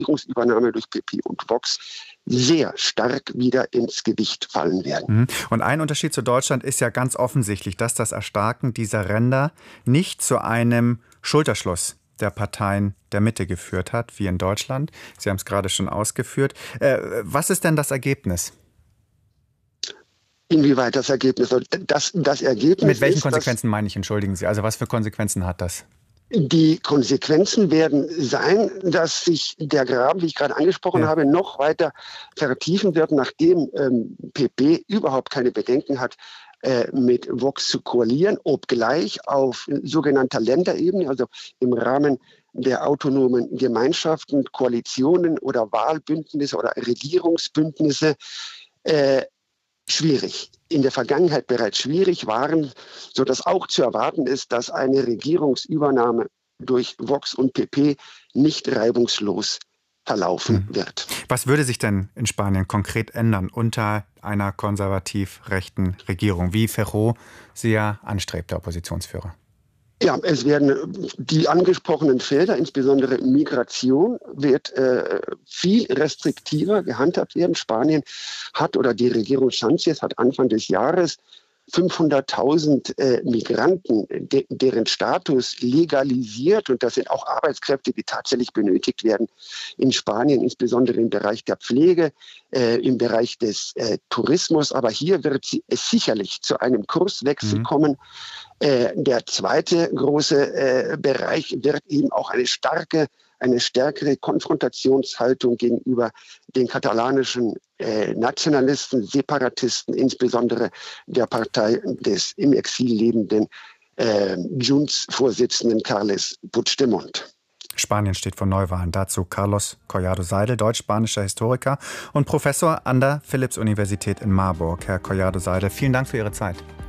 Regierungsübernahme durch PP und Vox sehr stark wieder ins Gewicht fallen werden. Und ein Unterschied zu Deutschland ist ja ganz offensichtlich, dass das Erstarken dieser Ränder nicht zu einem Schulterschluss der Parteien der Mitte geführt hat, wie in Deutschland. Sie haben es gerade schon ausgeführt. Was ist denn das Ergebnis? Inwieweit das Ergebnis? Das Ergebnis Mit welchen ist, Konsequenzen meine ich, entschuldigen Sie? Also was für Konsequenzen hat das? Die Konsequenzen werden sein, dass sich der Graben, wie ich gerade angesprochen habe, noch weiter vertiefen wird, nachdem PP überhaupt keine Bedenken hat, mit Vox zu koalieren, obgleich auf sogenannter Länderebene, also im Rahmen der autonomen Gemeinschaften, Koalitionen oder Wahlbündnisse oder Regierungsbündnisse schwierig, in der Vergangenheit bereits schwierig waren, sodass auch zu erwarten ist, dass eine Regierungsübernahme durch Vox und PP nicht reibungslos verlaufen wird. Was würde sich denn in Spanien konkret ändern unter einer konservativ-rechten Regierung, wie Feijóo sie ja anstrebt, der Oppositionsführer? Ja, es werden die angesprochenen Felder, insbesondere Migration, wird viel restriktiver gehandhabt werden. Spanien hat, oder die Regierung Sánchez hat Anfang des Jahres 500.000 Migranten, deren Status legalisiert. Und das sind auch Arbeitskräfte, die tatsächlich benötigt werden in Spanien, insbesondere im Bereich der Pflege, im Bereich des Tourismus. Aber hier wird es sicherlich zu einem Kurswechsel kommen. Der zweite große Bereich wird eben auch eine stärkere Konfrontationshaltung gegenüber den katalanischen Nationalisten, Separatisten, insbesondere der Partei des im Exil lebenden Junts-Vorsitzenden Carles Puigdemont. Spanien steht vor Neuwahlen. Dazu Carlos Collado Seidel, deutsch-spanischer Historiker und Professor an der Philipps-Universität in Marburg. Herr Collado Seidel, vielen Dank für Ihre Zeit.